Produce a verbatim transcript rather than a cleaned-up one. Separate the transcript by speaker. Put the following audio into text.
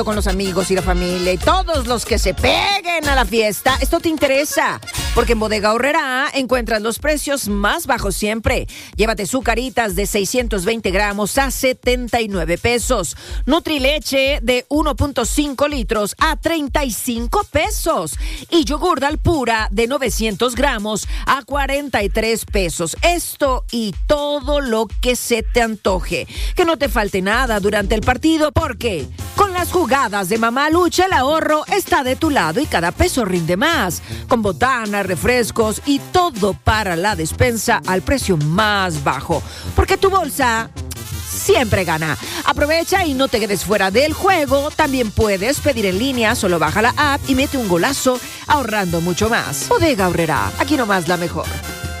Speaker 1: con los amigos y la familia y todos los que se peguen a la fiesta, esto te interesa, porque en Bodega Aurrerá encuentras los precios más bajos siempre. Llévate Zucaritas de seiscientos veinte gramos a setenta y nueve pesos. Nutrileche de uno punto cinco litros a treinta y cinco pesos. Y yogur Dalpura de novecientos gramos a cuarenta y tres pesos. Esto y todo lo que se te antoje. Que no te falte nada durante el partido, porque con las jugadas de Mamá Lucha el ahorro está de tu lado y cada peso rinde más. Con botanas, refrescos y todo para la despensa al precio más bajo. Porque tu bolsa siempre gana. Aprovecha y no te quedes fuera del juego. También puedes pedir en línea, solo baja la app y mete un golazo ahorrando mucho más. Bodega Aurrerá, aquí nomás la mejor.